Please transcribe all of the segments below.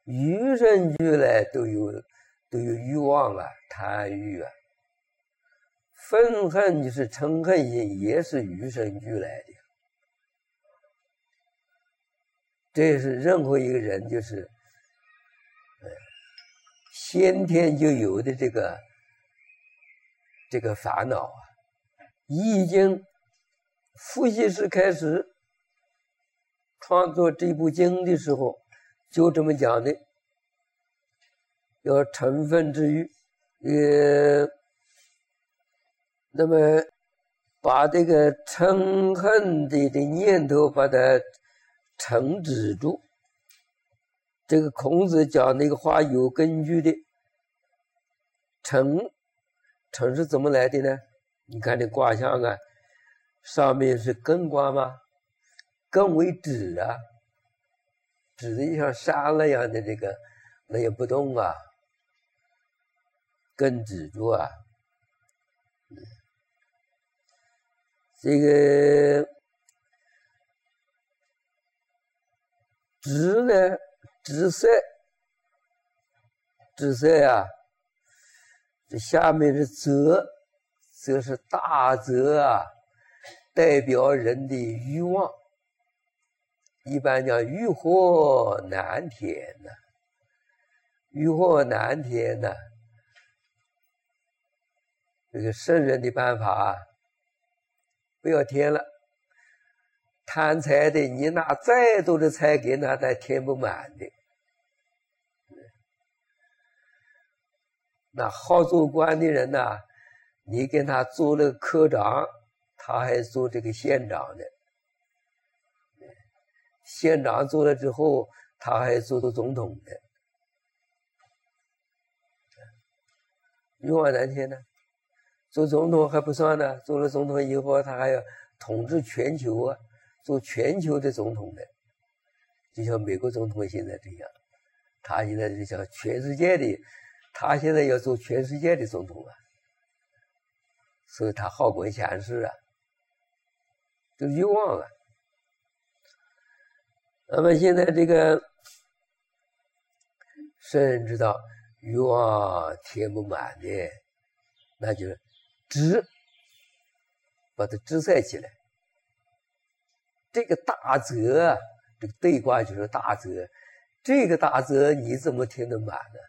与生俱来都有欲望啊，贪欲啊。愤恨就是嗔恨心，也是与生俱来的。这是任何一个人就是先天就有的这个烦恼啊。易经伏羲氏开始创作这部经的时候就这么讲的，要嗔愤之欲，那么把这个嗔恨的念头把它惩止住。这个孔子讲那个话有根据的。嗔是怎么来的呢？你看这卦象啊，上面是艮卦吗？艮为止啊，止的像山那样的这个，那也不动啊，艮止住啊。这个止呢，止色啊，这下面是泽是大泽啊，代表人的欲望。一般讲欲壑难填呢，欲壑难填呢。这个圣人的办法不要填了。贪财的，你拿再多的财给他，他填不满的。那好做官的人呢，你给他做了科长，他还做这个县长的。县长做了之后，他还做到总统的。欲望难填呢。做总统还不算呢，做了总统以后，他还要统治全球啊，做全球的总统的。就像美国总统现在这样，他现在就像全世界的，他现在要做全世界的总统啊，所以他好管闲事啊，这欲望啊。那么现在这个圣人知道欲望填不满的，那就是止，把它止塞起来。这个大泽啊，这个对卦就是大泽，这个大泽你怎么填得满呢？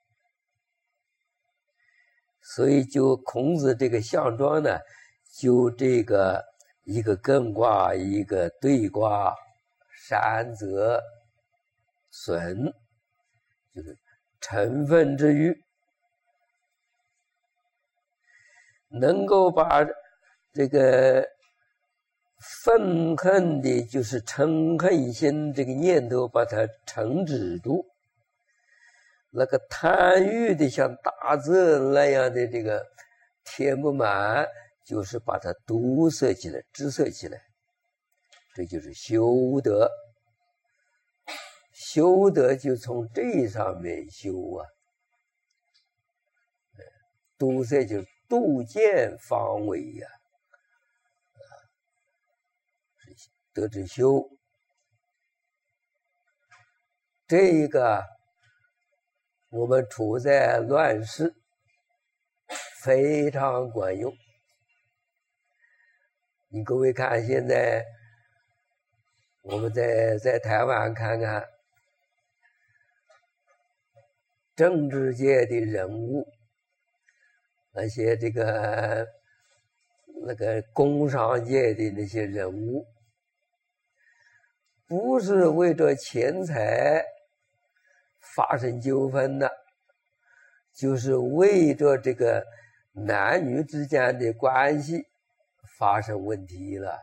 所以就孔子这个象状呢，就这个一个艮卦，一个兑卦，山泽损，就是嗔愤之欲，能够把这个愤恨的，就是嗔恨心这个念头，把它惩止住。那个贪欲的，像大泽那样的这个填不满，就是把它堵塞起来，止塞起来。这就是修德。修德就从这上面修啊。堵塞就是杜渐方为呀，德之修。这一个我们处在乱世，非常管用。你各位看，现在我们在台湾看看政治界的人物，那些那个工商界的那些人物，不是为着钱财发生纠纷的，就是为着这个男女之间的关系发生问题了，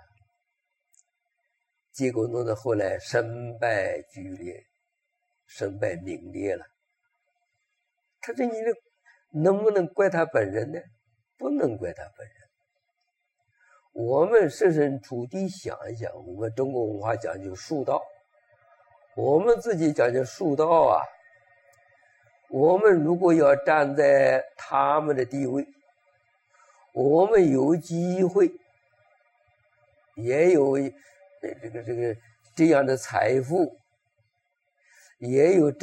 结果弄得后来身败俱裂，身败名裂了。他这你能不能怪他本人呢？不能怪他本人。我们设身处地想一想，我们中国文化讲究恕道，我们自己讲究恕道啊。我们如果要站在他们的地位，我们有机会，也有这样的财富，也有